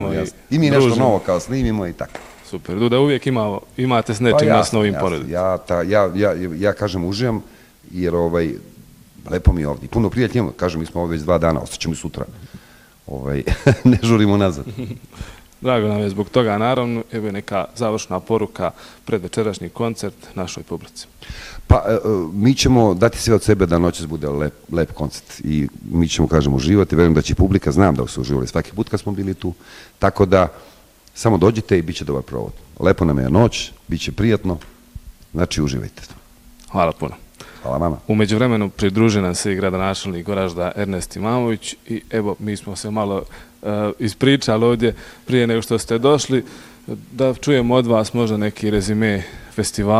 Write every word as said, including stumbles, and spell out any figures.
I mi nešto novo kao snimimo i tako. Super, Duda, uvijek ima, imate s nečim pa nas novim porediti. Ja, ta, ja, ja, ja kažem uživam, jer ovaj, lepo mi je ovdje. Puno prijatelja, kažem, mi smo ovdje već dva dana, ostaćemo i sutra. Ovaj, ne žurimo nazad. Drago nam je zbog toga, naravno, evo je neka završna poruka pred večerašnji koncert našoj publici. Pa, mi ćemo dati sve od sebe da noćas bude lep, lep koncert i mi ćemo, kažem, uživati. Verujem da će publika, znam da su uživali svaki put kad smo bili tu, tako da samo dođite i bit će dobar provod. Lepo nam je noć, bit će prijatno, znači uživajte. Hvala puno. Hvala vama. U međuvremenu pridruži nam se i gradonačelnik Goražda Ernest Imamović i evo, mi smo se malo uh, ispričali ovdje prije nego što ste došli, da čujemo od vas možda neki rezime festivala.